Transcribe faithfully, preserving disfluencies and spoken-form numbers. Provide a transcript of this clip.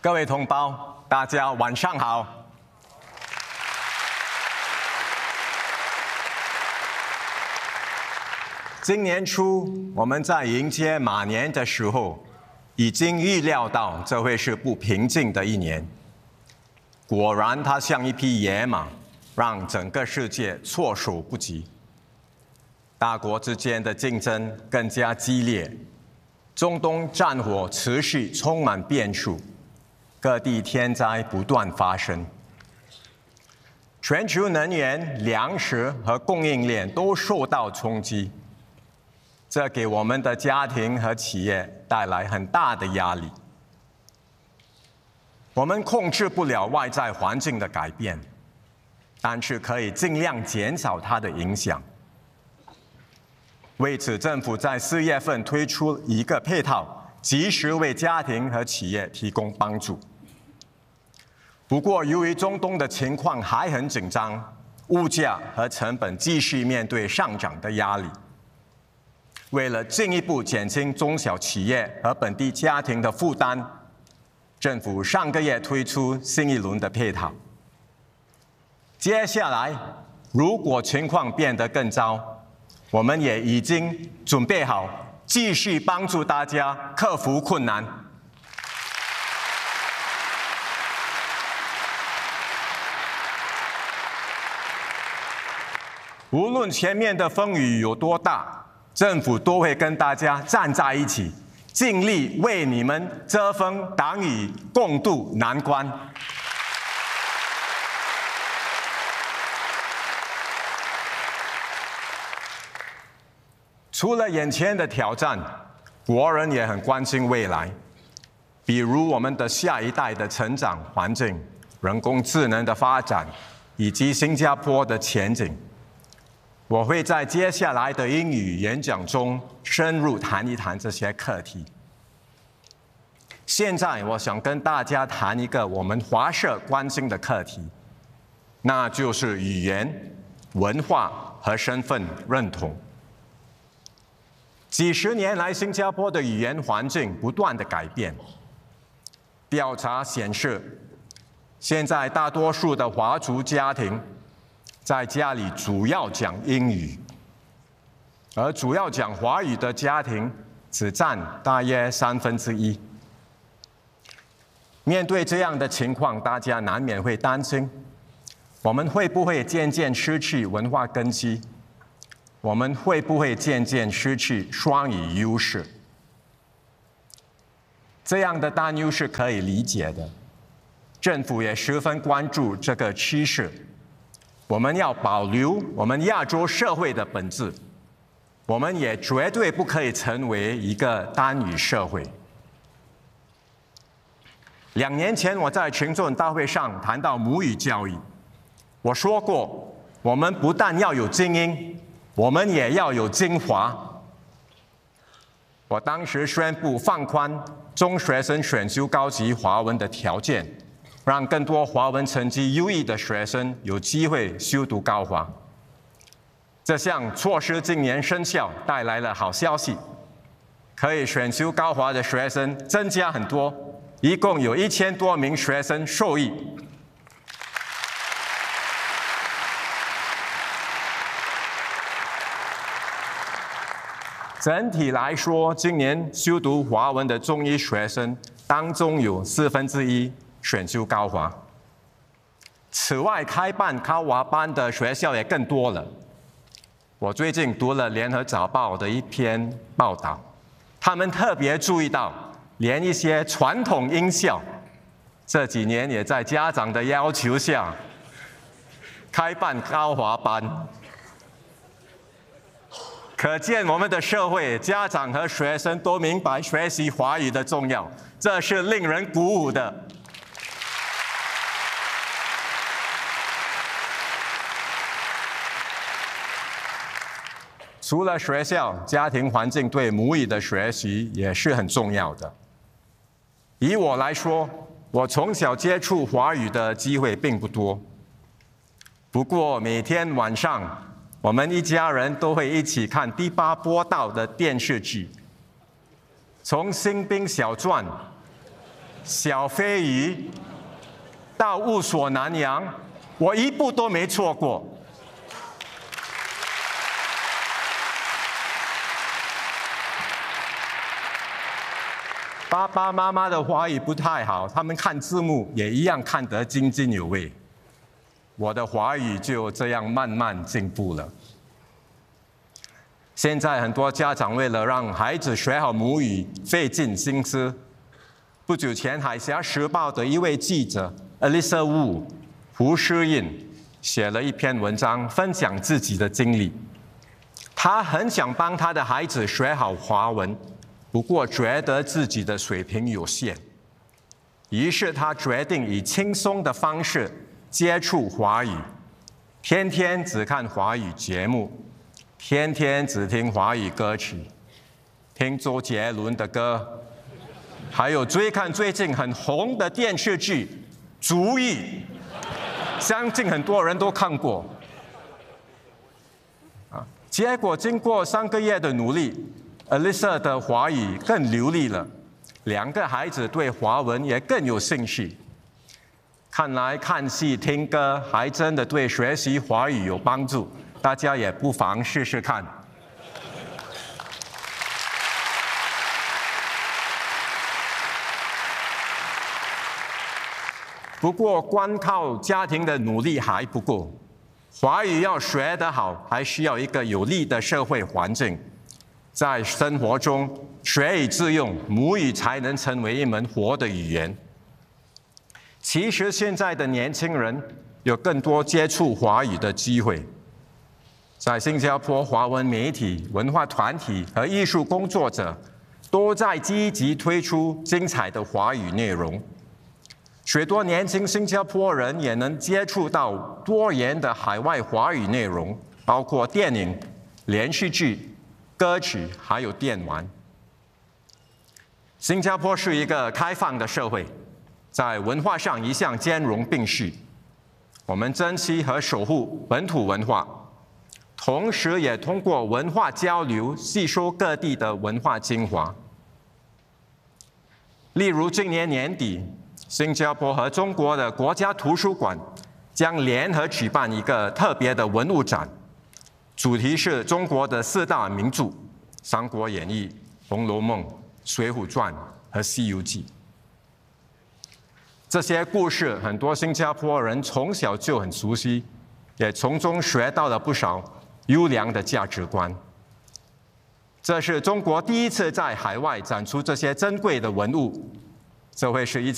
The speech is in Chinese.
各位同胞，大家晚上好。今年初，我们在迎接马年的时候，已经预料到这会是不平静的一年。果然，它像一匹野马，让整个世界措手不及。大国之间的竞争更加激烈，中东战火持续充满变数，各地天灾不断发生，全球能源、粮食和供应链都受到冲击，这给我们的家庭和企业带来很大的压力。我们控制不了外在环境的改变，但是可以尽量减少它的影响。为此，政府在四月份推出一个配套，及时为家庭和企业提供帮助。不过，由于中东的情况还很紧张，物价和成本继续面对上涨的压力。为了进一步减轻中小企业和本地家庭的负担，政府上个月推出新一轮的配套。接下来，如果情况变得更糟，我们也已经准备好继续帮助大家克服困难。无论前面的风雨有多大，政府都会跟大家站在一起，尽力为你们遮风挡雨，共度难关。除了眼前的挑战，国人也很关心未来，比如我们的下一代的成长环境、人工智能的发展，以及新加坡的前景。我会在接下来的英语演讲中深入谈一谈这些课题。现在我想跟大家谈一个我们华社关心的课题，那就是语言、文化和身份认同。几十年来，新加坡的语言环境不断的改变。调查显示，现在大多数的华族家庭在家里主要讲英语，而主要讲华语的家庭只占大约三分之一。面对这样的情况，大家难免会担心，我们会不会渐渐失去文化根基？我们会不会渐渐失去双语优势？这样的担忧是可以理解的，政府也十分关注这个趋势。我们要保留我们亚洲社会的本质，我们也绝对不可以成为一个单语社会。两年前，我在群众大会上谈到母语教育，我说过，我们不但要有精英，我们也要有精华。我当时宣布放宽中学生选修高级华文的条件，让更多华文成绩优异的学生有机会修读高华。这项措施今年生效，带来了好消息，可以选修高华的学生增加很多，一共有一千多名学生受益。整体来说，今年修读华文的中医学生当中有四分之一选修高华。此外，开办高华班的学校也更多了。我最近读了《联合早报》的一篇报道，他们特别注意到，连一些传统英校这几年也在家长的要求下开办高华班。可见我们的社会，家长和学生都明白学习华语的重要，这是令人鼓舞的。除了学校，家庭环境对母语的学习也是很重要的。以我来说，我从小接触华语的机会并不多，不过每天晚上，我们一家人都会一起看第八波道的电视剧，从《新兵小传》 小飞鱼到雾锁南洋，我一步都没错过。爸爸妈妈的华语不太好，他们看字幕也一样看得津津有味。我的华语就这样慢慢进步了。现在很多家长为了让孩子学好母语，费尽心思。不久前，《海峡时报》的一位记者 Alyssa Wu 胡诗印写了一篇文章，分享自己的经历。他很想帮他的孩子学好华文。不过觉得自己的水平有限，于是他决定以轻松的方式接触华语，天天只看华语节目，天天只听华语歌曲，听周杰伦的歌，还有追看最近很红的电视剧《足浴》，相信很多人都看过。啊，结果经过三个月的努力，Alyssa 的华语更流利了，两个孩子对华文也更有兴趣。看来看戏听歌还真的对学习华语有帮助，大家也不妨试试看。不过光靠家庭的努力还不够，华语要学得好，还需要一个有利的社会环境。在生活中学以致用，母语才能成为一门活的语言。其实现在的年轻人有更多接触华语的机会。在新加坡，华文媒体、文化团体和艺术工作者都在积极推出精彩的华语内容。许多年轻新加坡人也能接触到多元的海外华语内容，包括电影、连续剧、歌曲还有电玩。新加坡是一个开放的社会，在文化上一向兼容并蓄。我们珍惜和守护本土文化，同时也通过文化交流吸收各地的文化精华。例如今年年底，新加坡和中国的国家图书馆将联合举办一个特别的文物展，主题是中国的四大名著《三国演义》《红楼梦》《水浒传》和《西游记》。这些故事很多新加坡人从小就很熟悉，也从中学到了不少优良的价值观。这是中国第一次在海外展出这些珍贵的文物，这会是一次